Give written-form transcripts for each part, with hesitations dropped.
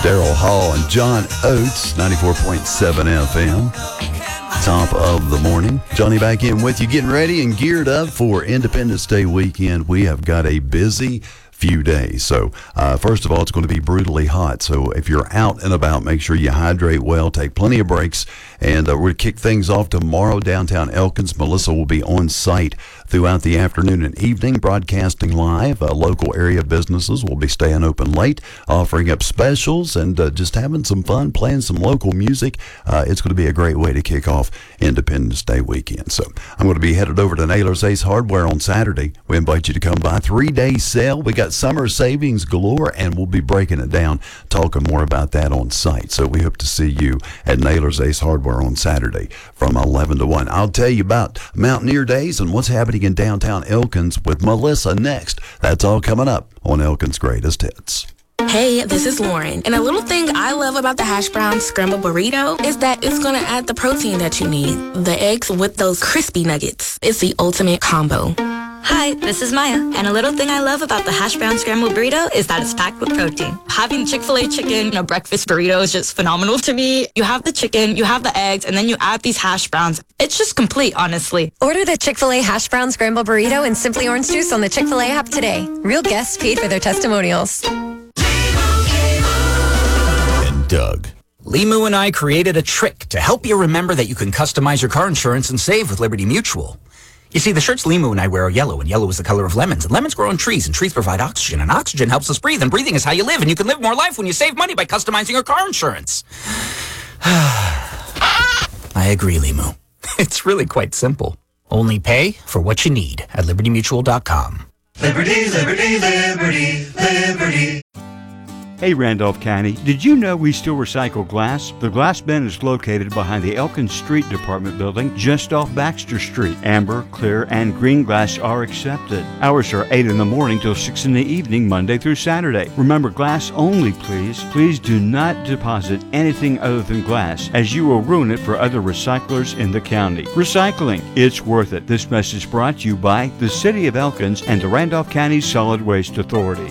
Daryl Hall and John Oates, 94.7 FM. Top of the morning. Johnny back in with you, getting ready and geared up for Independence Day weekend. We have got a busy few days. So first of all, it's going to be brutally hot. So if you're out and about, make sure you hydrate well, take plenty of breaks, and we're going to kick things off tomorrow downtown Elkins. Melissa will be on site throughout the afternoon and evening, broadcasting live. Local area businesses will be staying open late, offering up specials and just having some fun, playing some local music. It's going to be a great way to kick off Independence Day weekend. So I'm going to be headed over to Naylor's Ace Hardware on Saturday. We invite you to come by. 3-day sale. We got summer savings galore, and we'll be breaking it down, talking more about that on site. So we hope to see you at Naylor's Ace Hardware on Saturday from 11 to 1. I'll tell you about Mountaineer Days and what's happening in downtown Elkins with Melissa next. That's all coming up on Elkins Greatest Hits. Hey, this is Lauren, and a little thing I love about the hash brown scrambled burrito is that it's going to add the protein that you need. The eggs with those crispy nuggets. It's the ultimate combo. Hi, this is Maya, and a little thing I love about the hash brown scrambled burrito is that it's packed with protein. Having Chick-fil-A chicken in a breakfast burrito is just phenomenal to me. You have the chicken, you have the eggs, and then you add these hash browns. It's just complete, honestly. Order the Chick-fil-A hash brown scrambled burrito and Simply Orange Juice on the Chick-fil-A app today. Real guests paid for their testimonials. And Doug. Limu and I created a trick to help you remember that you can customize your car insurance and save with Liberty Mutual. You see, the shirts Limu and I wear are yellow, and yellow is the color of lemons. And lemons grow on trees, and trees provide oxygen, and oxygen helps us breathe, and breathing is how you live, and you can live more life when you save money by customizing your car insurance. I agree, Limu. It's really quite simple. Only pay for what you need at libertymutual.com. Liberty, liberty, liberty, liberty. Hey Randolph County, did you know we still recycle glass? The glass bin is located behind the Elkins Street Department building just off Baxter Street. Amber, clear, and green glass are accepted. Hours are 8 in the morning till 6 in the evening, Monday through Saturday. Remember, glass only, please. Please do not deposit anything other than glass, as you will ruin it for other recyclers in the county. Recycling, it's worth it. This message brought to you by the City of Elkins and the Randolph County Solid Waste Authority.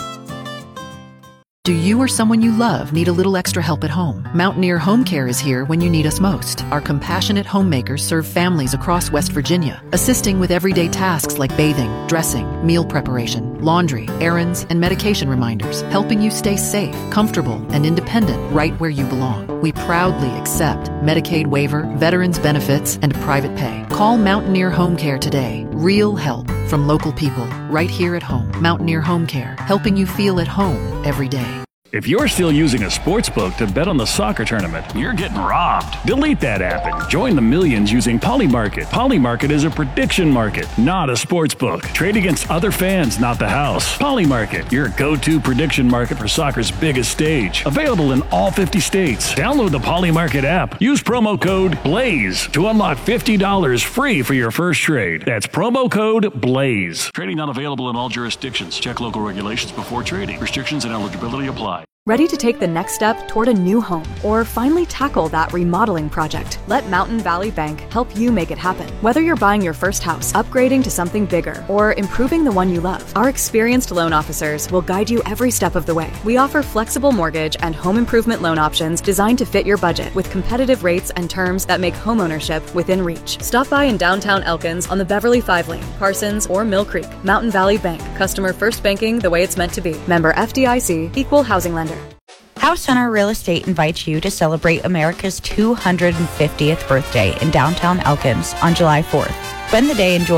Do you or someone you love need a little extra help at home? Mountaineer Home Care is here when you need us most. Our compassionate homemakers serve families across West Virginia, assisting with everyday tasks like bathing, dressing, meal preparation, laundry, errands, and medication reminders, helping you stay safe, comfortable, and independent right where you belong. We proudly accept Medicaid waiver, veterans benefits, and private pay. Call Mountaineer Home Care today. Real help from local people right here at home. Mountaineer Home Care, helping you feel at home every day. If you're still using a sportsbook to bet on the soccer tournament, you're getting robbed. Delete that app and join the millions using Polymarket. Polymarket is a prediction market, not a sportsbook. Trade against other fans, not the house. Polymarket, your go-to prediction market for soccer's biggest stage. Available in all 50 states. Download the Polymarket app. Use promo code BLAZE to unlock $50 free for your first trade. That's promo code BLAZE. Trading not available in all jurisdictions. Check local regulations before trading. Restrictions and eligibility apply. Ready to take the next step toward a new home or finally tackle that remodeling project? Let Mountain Valley Bank help you make it happen. Whether you're buying your first house, upgrading to something bigger, or improving the one you love, our experienced loan officers will guide you every step of the way. We offer flexible mortgage and home improvement loan options designed to fit your budget with competitive rates and terms that make homeownership within reach. Stop by in downtown Elkins on the Beverly 5 Lane, Parsons, or Mill Creek. Mountain Valley Bank. Customer first banking the way it's meant to be. Member FDIC. Equal housing lender. House Center Real Estate invites you to celebrate America's 250th birthday in downtown Elkins on July 4th. Spend the day enjoying